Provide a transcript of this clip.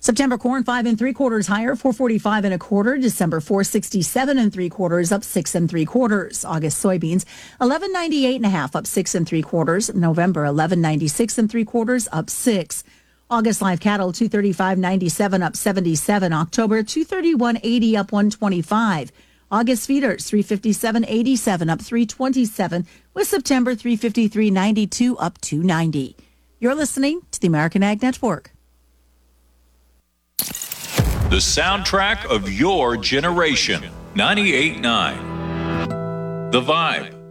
September corn 5 3/4 higher, 445 1/4. December 467 3/4, up 6 3/4. August soybeans 1198.5, up 6 3/4. November 1196 3/4, up 6. August live cattle 235.97, up 77. October 231.80, up 125. August feeders 357.87, up 327. With September 353.92, up 290. You're listening to the American Ag Network. The soundtrack of your generation. 98.9. The Vibe.